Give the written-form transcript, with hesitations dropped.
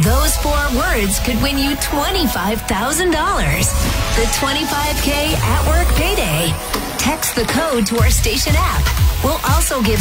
Those 4 words could win you $25,000. The 25K at work payday. Text the code to our station app. We'll also give